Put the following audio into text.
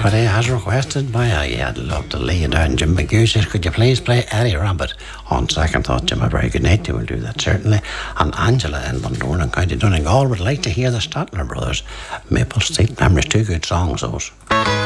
Today, as requested by I'd love to lay you down. Jim McGew says, could you please play Eddie Rabbit? On second thought, Jim, a very good night. You will do that, certainly. And Angela in Bundoran and County Donegal would like to hear the Statler Brothers. Maple Street Memories, two good songs, those.